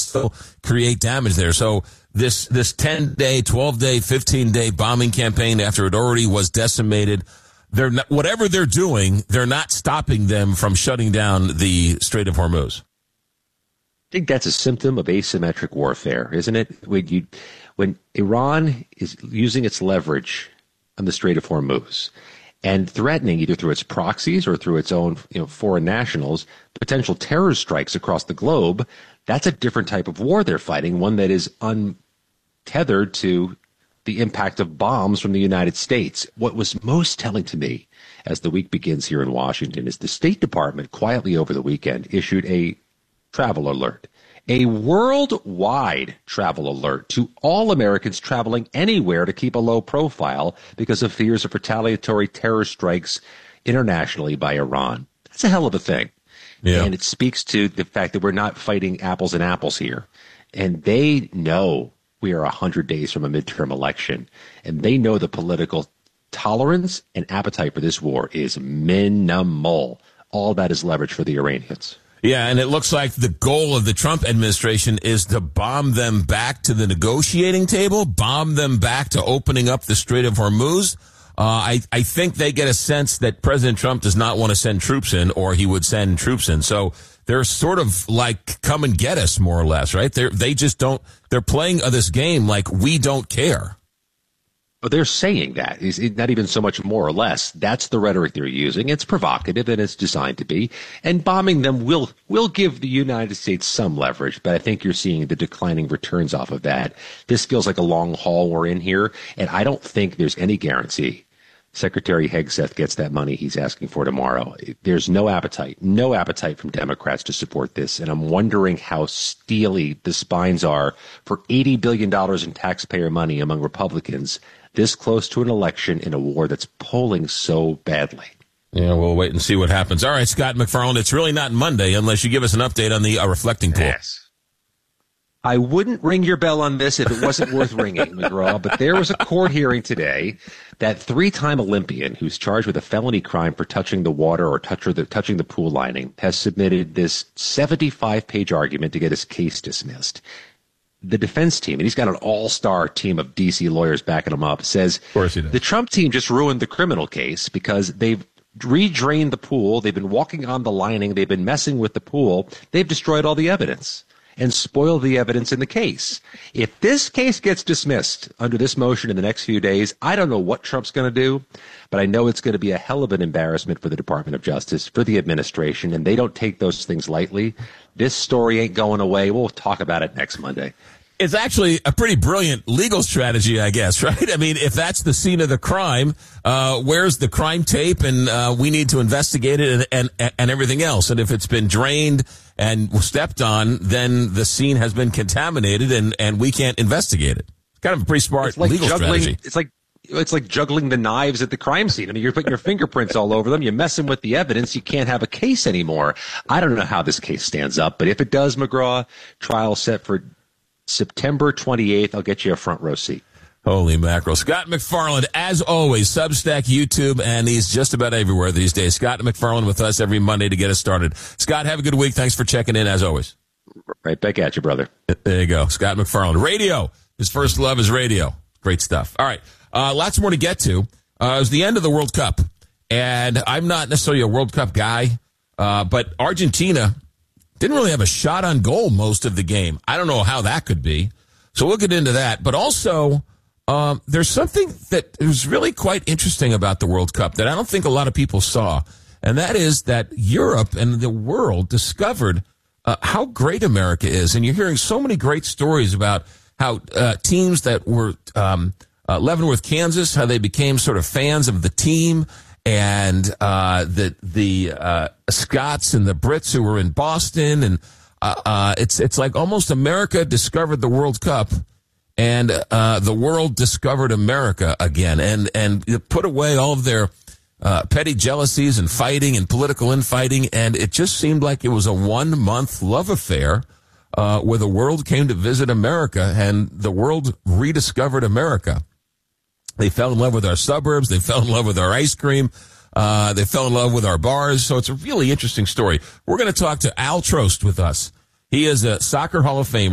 still create damage there. So this 10-day, 12-day, 15-day bombing campaign, after it already was decimated, whatever they're doing, they're not stopping them from shutting down the Strait of Hormuz. I think that's a symptom of asymmetric warfare, isn't it? When Iran is using its leverage on the Strait of Hormuz and threatening, either through its proxies or through its own foreign nationals, potential terror strikes across the globe, that's a different type of war they're fighting, one that is untethered to the impact of bombs from the United States. What was most telling to me as the week begins here in Washington is the State Department quietly over the weekend issued a travel alert, a worldwide travel alert to all Americans traveling anywhere to keep a low profile because of fears of retaliatory terror strikes internationally by Iran. That's a hell of a thing. Yeah. And it speaks to the fact that we're not fighting apples and apples here. And they know we are 100 days from a midterm election, and they know the political tolerance and appetite for this war is minimal. All that is leverage for the Iranians. Yeah, and it looks like the goal of the Trump administration is to bomb them back to the negotiating table, bomb them back to opening up the Strait of Hormuz. I think they get a sense that President Trump does not want to send troops in, or he would send troops in. So they're sort of like, come and get us, more or less, right? They just don't, they're playing this game like we don't care. But they're saying that. It's not even so much more or less. That's the rhetoric they're using. It's provocative, and it's designed to be. And bombing them will give the United States some leverage, but I think you're seeing the declining returns off of that. This feels like a long haul we're in here, and I don't think there's any guarantee Secretary Hegseth gets that money he's asking for tomorrow. There's no appetite from Democrats to support this, and I'm wondering how steely the spines are for $80 billion in taxpayer money among Republicans this close to an election in a war that's polling so badly. Yeah, we'll wait and see what happens. All right, Scott McFarland, it's really not Monday unless you give us an update on the reflecting pool. Yes. I wouldn't ring your bell on this if it wasn't worth ringing, McGraw, but there was a court hearing today that three-time Olympian who's charged with a felony crime for touching the water or touching the pool lining has submitted this 75-page argument to get his case dismissed. The defense team, and he's got an all-star team of D.C. lawyers backing him up, says the Trump team just ruined the criminal case because they've redrained the pool, they've been walking on the lining, they've been messing with the pool, they've destroyed all the evidence and spoiled the evidence in the case. If this case gets dismissed under this motion in the next few days, I don't know what Trump's going to do, but I know it's going to be a hell of an embarrassment for the Department of Justice, for the administration, and they don't take those things lightly. This story ain't going away. We'll talk about it next Monday. It's actually a pretty brilliant legal strategy, I guess, right? I mean, if that's the scene of the crime, where's the crime tape? And we need to investigate it and everything else. And if it's been drained and stepped on, then the scene has been contaminated and we can't investigate it. It's kind of a pretty smart legal strategy. It's like juggling the knives at the crime scene. I mean, you're putting your fingerprints all over them. You're messing with the evidence. You can't have a case anymore. I don't know how this case stands up, but if it does, McGraw, trial set for September 28th. I'll get you a front row seat. Holy mackerel. Scott McFarland, as always, Substack, YouTube, and he's just about everywhere these days. Scott McFarland with us every Monday to get us started. Scott, have a good week. Thanks for checking in, as always. Right back at you, brother. There you go. Scott McFarland. Radio. His first love is radio. Great stuff. All right. Lots more to get to. It was the end of the World Cup, and I'm not necessarily a World Cup guy, but Argentina didn't really have a shot on goal most of the game. I don't know how that could be. So we'll get into that. But also, there's something that was really quite interesting about the World Cup that I don't think a lot of people saw. And that is that Europe and the world discovered how great America is. And you're hearing so many great stories about how teams that were Leavenworth, Kansas, how they became sort of fans of the team. And the Scots and the Brits who were in Boston, and it's like almost America discovered the World Cup, and the world discovered America again, and put away all of their petty jealousies and fighting and political infighting, and it just seemed like it was a 1-month love affair where the world came to visit America, and the world rediscovered America. They fell in love with our suburbs. They fell in love with our ice cream. They fell in love with our bars. So it's a really interesting story. We're going to talk to Al Trost with us. He is a Soccer Hall of Famer.